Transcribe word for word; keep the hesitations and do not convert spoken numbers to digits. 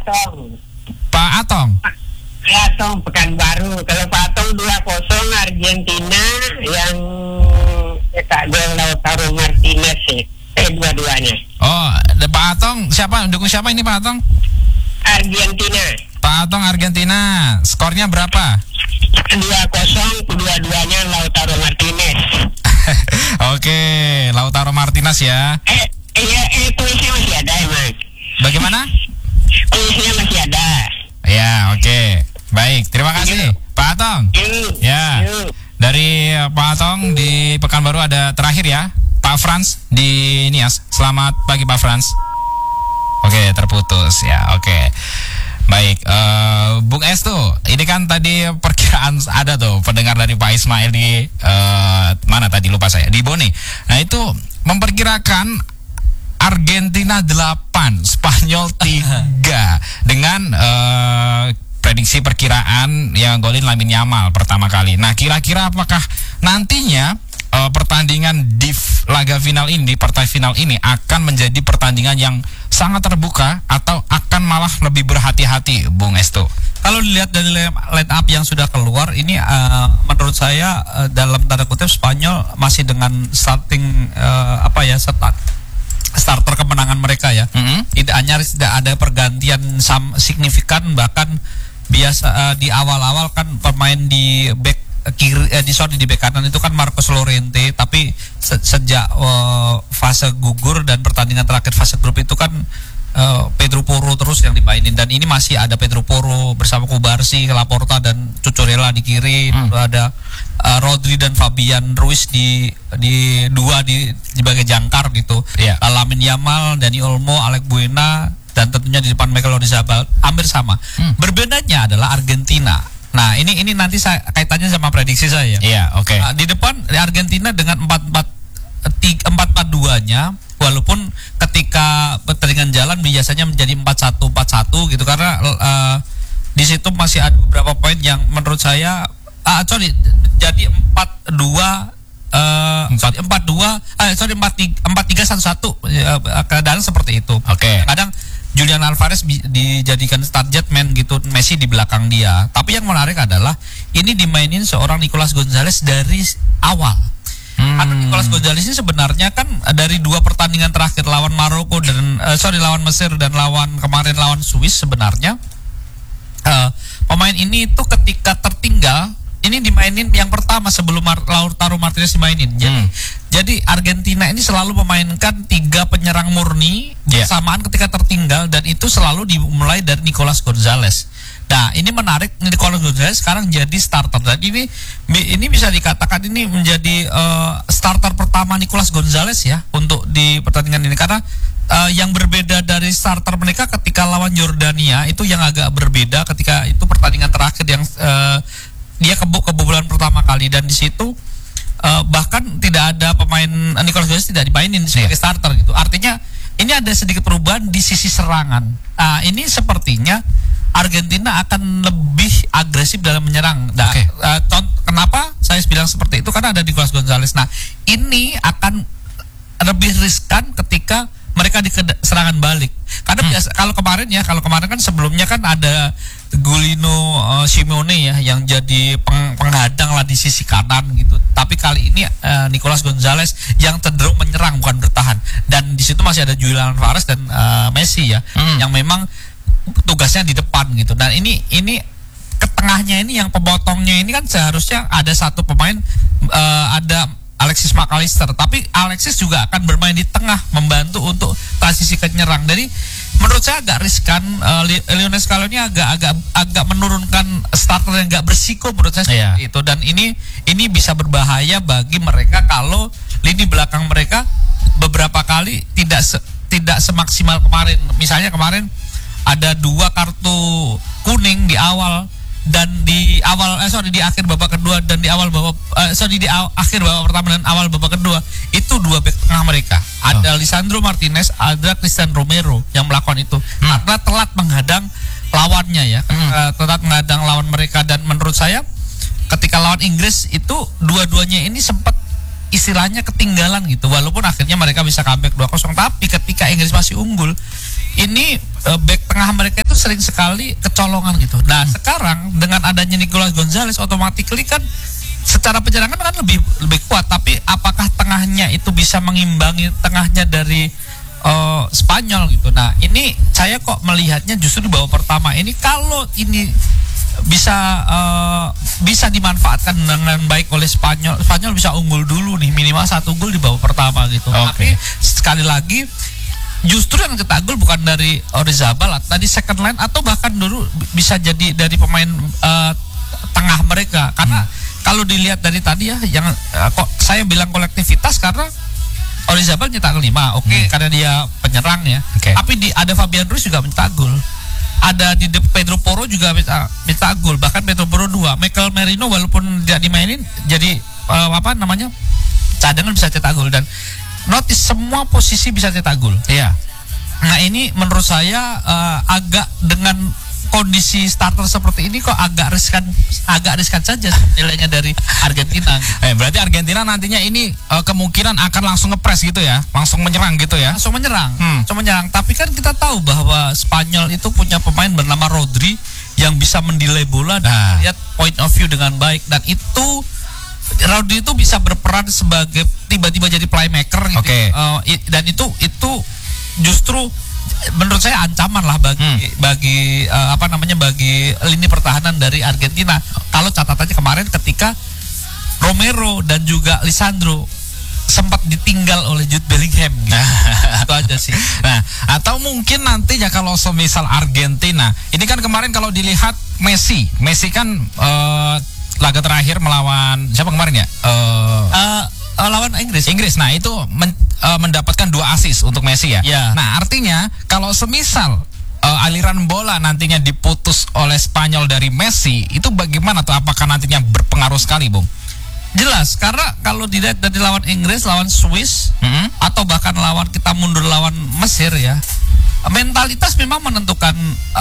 Atong. Pak Atong. Pak Atong Pekanbaru. Kalau Pak Atong dua kosong Argentina yang cetak gol Lautaro Martinez sih. Eh dua-duanya. Oh, Pak Atong siapa? Dukung siapa ini Pak Atong? Argentina. Pak Atong Argentina. Skornya berapa? dua kosong dua-duanya Lautaro Martinez. Oke, Lautaro Martinez ya. Eh, iya, eh, kuisnya masih ada emang. Bagaimana? Kuisnya masih ada. Ya, oke. Baik, terima kasih Pak Atong. Yuk, Ya. yuk. Dari uh, Pak Atong di Pekanbaru ada terakhir ya, Pak Frans di Nias. Selamat pagi Pak Frans. Oke, terputus ya. Oke. Baik, uh, Bung Estu, ini kan tadi perkiraan ada tuh pendengar dari Pak Ismail di uh, mana tadi lupa saya, di Boni. Nah itu memperkirakan Argentina delapan, Spanyol tiga dengan uh, prediksi perkiraan yang golin Lamine Yamal pertama kali. Nah kira-kira apakah nantinya uh, pertandingan di laga final ini, di partai final ini akan menjadi pertandingan yang sangat terbuka atau akan malah lebih berhati-hati, Bung Estu? Kalau dilihat dari line up yang sudah keluar ini, uh, menurut saya uh, dalam tanda kutip Spanyol masih dengan starting uh, apa ya start starter kemenangan mereka ya. Mm-hmm. Tidak hanya tidak ada pergantian sam, signifikan, bahkan biasa uh, di awal-awal kan pemain di back kiri eh, di sorry di bek kanan itu kan Marcos Llorente, tapi se sejak uh, fase gugur dan pertandingan terakhir fase grup itu kan uh, Pedro Porro terus yang dimainin, dan ini masih ada Pedro Porro bersama Kubarsi, Laporta dan Cucurella di kiri, hmm. ada uh, Rodri dan Fabian Ruiz di di dua di sebagai jangkar gitu. Yeah. Lamine Yamal, Dani Olmo, Alec Buena, dan tentunya di depan Michael Oyarzabal hampir sama. Hmm. Berbedanya adalah Argentina. Nah, ini ini nanti saya kaitannya sama prediksi saya. Iya, oke. Okay. Nah, di depan Argentina dengan empat empat empat dua-nya, walaupun ketika pertandingan jalan biasanya menjadi empat satu empat satu gitu, karena uh, di situ masih ada beberapa poin yang menurut saya ah sorry jadi empat dua uh, empat dua eh sorry empat tiga satu satu keadaan seperti itu. Oke. Okay. Kadang Julian Alvarez dijadikan target man gitu, Messi di belakang dia. Tapi yang menarik adalah ini dimainin seorang Nicolas Gonzalez dari awal. Hmm. Karena Nicolas Gonzalez ini sebenarnya kan dari dua pertandingan terakhir lawan Maroko dan uh, sorry lawan Mesir dan lawan kemarin lawan Swiss, sebenarnya uh, pemain ini itu ketika tertinggal ini dimainin yang pertama sebelum Lautaro Martinez dimainin. Jadi, hmm. jadi Argentina ini selalu memainkan tiga penyerang murni yeah. bersamaan ketika tertinggal, dan itu selalu dimulai dari Nicolas Gonzalez. Nah, ini menarik, Nicolas Gonzalez sekarang jadi starter. Dan ini ini bisa dikatakan ini menjadi uh, starter pertama Nicolas Gonzalez ya untuk di pertandingan ini, karena uh, yang berbeda dari starter mereka ketika lawan Jordania itu yang agak berbeda ketika itu pertandingan terakhir yang uh, dia kebo kebobolan pertama kali, dan di situ uh, bahkan tidak ada pemain Nicolas Gonzalez tidak dimainin sebagai yeah. starter gitu. Artinya ini ada sedikit perubahan di sisi serangan. Nah, ini sepertinya Argentina akan lebih agresif dalam menyerang. Nah, okay. uh, kenapa saya bilang seperti itu? Karena ada Nicolas Gonzalez. Nah, ini akan lebih riskan ketika mereka di serangan balik. Karena hmm. biasa, kalau kemarin ya, kalau kemarin kan sebelumnya kan ada Giuliano uh, Simeone ya yang jadi peng, penghadang lah di sisi kanan gitu. Tapi kali ini uh, Nicolas Gonzalez yang cenderung menyerang bukan bertahan. Dan di situ masih ada Julian Alvarez dan uh, Messi ya hmm. yang memang tugasnya di depan gitu. Dan ini ini ke tengahnya ini yang pemotongnya ini kan seharusnya ada satu pemain uh, ada Alexis McAllister, tapi Alexis juga akan bermain di tengah membantu untuk transisi ke nyerang. Jadi menurut saya agak riskan, uh, Lionel Scaloni agak agak agak menurunkan starter yang agak bersiko menurut saya yeah. seperti itu, dan ini ini bisa berbahaya bagi mereka kalau lini belakang mereka beberapa kali tidak se, tidak semaksimal kemarin. Misalnya kemarin ada dua kartu kuning di awal dan di awal eh sorry di akhir babak kedua dan di awal babak eh, sorry di aw, akhir babak pertama dan awal babak kedua itu dua bek tengah mereka ada oh. Lisandro Martinez, ada Christian Romero yang melakukan itu hmm. karena telat menghadang lawannya ya hmm. uh, telat menghadang lawan mereka. Dan menurut saya ketika lawan Inggris itu dua-duanya ini sempat istilahnya ketinggalan gitu, walaupun akhirnya mereka bisa comeback dua kosong, tapi ketika Inggris masih unggul ini uh, bek tengah mereka itu itu sering sekali kecolongan gitu. Nah, hmm. sekarang dengan adanya Nicolas Gonzalez automatically kan secara penyerangan kan lebih lebih kuat, tapi apakah tengahnya itu bisa mengimbangi tengahnya dari uh, Spanyol gitu. Nah, ini saya kok melihatnya justru di babak pertama ini kalau ini bisa uh, bisa dimanfaatkan dengan baik oleh Spanyol. Spanyol bisa unggul dulu nih, minimal satu gol di babak pertama gitu. Okay. Tapi sekali lagi justru yang cetak gol bukan dari Orizabal, tadi second line atau bahkan dulu bisa jadi dari pemain uh, tengah mereka. Karena hmm. kalau dilihat dari tadi ya, yang uh, kok saya bilang kolektivitas karena Orizabal nyetak lima, oke okay, hmm. karena dia penyerang ya. Okay. Tapi di ada Fabian Ruiz juga mencetak gol. Ada di Pedro Porro juga bisa bisa gol, bahkan Pedro Porro dua. Michael Merino walaupun tidak dimainin jadi uh, apa namanya cadangan bisa cetak gol, dan notice semua posisi bisa cetak gol. Iya. Nah ini menurut saya uh, agak dengan kondisi starter seperti ini kok agak riskan, agak riskan saja nilainya dari Argentina. Eh, berarti Argentina nantinya ini uh, kemungkinan akan langsung ngepres gitu ya, langsung menyerang gitu ya? Langsung menyerang, hmm. langsung menyerang. Tapi kan kita tahu bahwa Spanyol itu punya pemain bernama Rodri yang bisa mendelay bola dan nah. lihat point of view dengan baik, dan itu Rodri itu bisa berperan sebagai tiba-tiba jadi playmaker gitu. Okay. Uh, dan itu itu justru menurut saya ancaman lah bagi hmm. bagi uh, apa namanya bagi lini pertahanan dari Argentina. Kalau catatannya kemarin ketika Romero dan juga Lisandro sempat ditinggal oleh Jude Bellingham gitu. Itu aja sih. Nah, atau mungkin nantinya kalau semisal Argentina, ini kan kemarin kalau dilihat Messi, Messi kan uh, laga terakhir melawan siapa kemarin ya? Uh, uh, Uh, lawan Inggris. Inggris. Nah, itu men, uh, mendapatkan dua assist untuk Messi ya. Yeah. Nah, artinya kalau semisal uh, aliran bola nantinya diputus oleh Spanyol dari Messi, itu bagaimana tuh? Apakah nantinya berpengaruh sekali, Bung? Jelas, karena kalau dilihat dari lawan Inggris, lawan Swiss, mm-hmm. atau bahkan lawan kita mundur lawan Mesir ya, mentalitas memang menentukan